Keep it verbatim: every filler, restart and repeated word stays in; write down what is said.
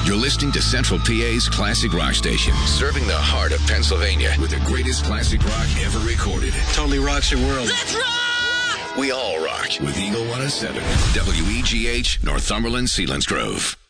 You're listening to Central P A's classic rock station, serving the heart of Pennsylvania with the greatest classic rock ever recorded. Totally rocks your world. Let's rock! We all rock with Eagle one oh seven, W E G H, Northumberland, Selinsgrove.